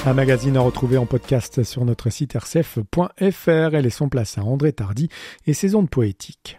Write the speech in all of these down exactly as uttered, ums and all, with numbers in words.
Un magazine à retrouver en podcast sur notre site r c f point f r. Et laissons place à André Tardy et ses ondes poétiques.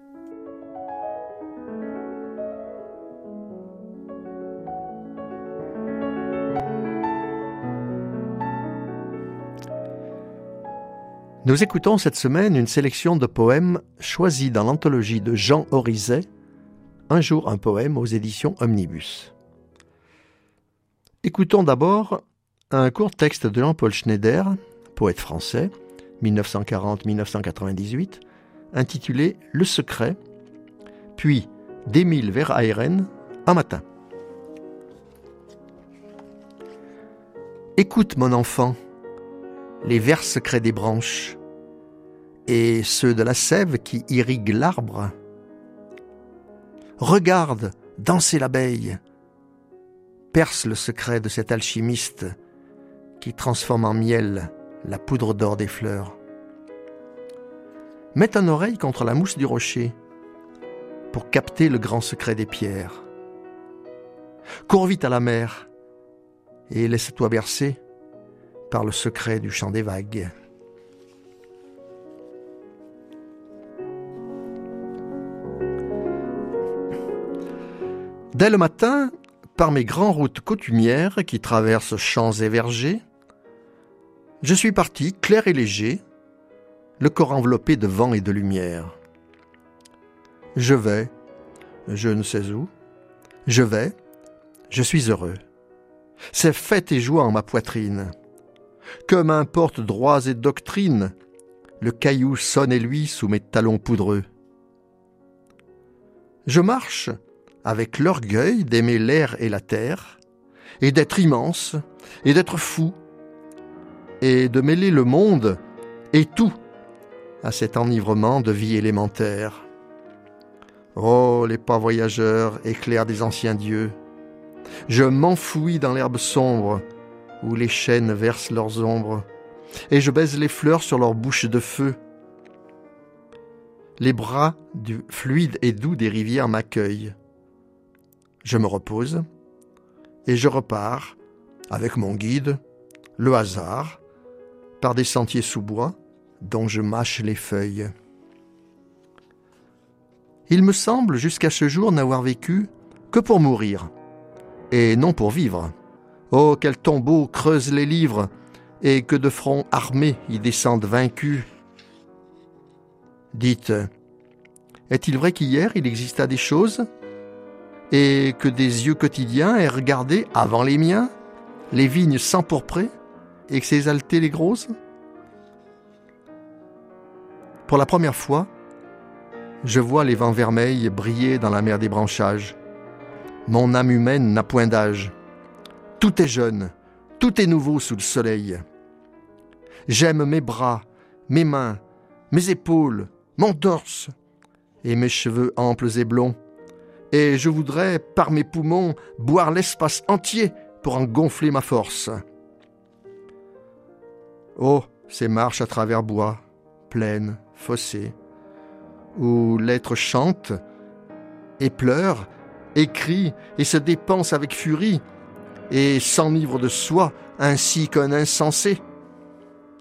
Nous écoutons cette semaine une sélection de poèmes choisis dans l'anthologie de Jean Orizet, Un jour un poème aux éditions Omnibus. Écoutons d'abord un court texte de Jean-Paul Schneider, poète français, mille neuf cent quarante à mille neuf cent quatre-vingt-dix-huit, intitulé « Le secret », puis d'Émile Verhaeren, Un matin. Écoute, mon enfant, les vers secrets des branches et ceux de la sève qui irrigue l'arbre. Regarde danser l'abeille, perce le secret de cet alchimiste qui transforme en miel la poudre d'or des fleurs. Mets ton oreille contre la mousse du rocher pour capter le grand secret des pierres. Cours vite à la mer et laisse-toi bercer par le secret du chant des vagues. Dès le matin, par mes grandes routes coutumières qui traversent champs et vergers, je suis parti, clair et léger, le corps enveloppé de vent et de lumière. Je vais, je ne sais où, je vais, je suis heureux. C'est fête et joie en ma poitrine. Que m'importe droits et doctrines, le caillou sonne et luit sous mes talons poudreux. Je marche avec l'orgueil d'aimer l'air et la terre, et d'être immense, et d'être fou, et de mêler le monde et tout à cet enivrement de vie élémentaire. Oh, les pas voyageurs, éclairs des anciens dieux, je m'enfouis dans l'herbe sombre, où les chênes versent leurs ombres, et je baise les fleurs sur leurs bouches de feu. Les bras du fluide et doux des rivières m'accueillent. Je me repose, et je repars, avec mon guide, le hasard, par des sentiers sous bois, dont je mâche les feuilles. Il me semble, jusqu'à ce jour, n'avoir vécu que pour mourir, et non pour vivre. Oh, quel tombeau creuse les livres, et que de fronts armés y descendent vaincus. Dites, est-il vrai qu'hier il exista des choses, et que des yeux quotidiens aient regardé, avant les miens, les vignes s'empourprer, et que s'exaltaient les grosses? Pour la première fois, je vois les vents vermeils briller dans la mer des branchages. Mon âme humaine n'a point d'âge. Tout est jeune, tout est nouveau sous le soleil. J'aime mes bras, mes mains, mes épaules, mon torse et mes cheveux amples et blonds. Et je voudrais, par mes poumons, boire l'espace entier pour en gonfler ma force. Oh, ces marches à travers bois, plaines, fossés, où l'être chante et pleure, et crie et se dépense avec furie, et s'enivre de soi ainsi qu'un insensé.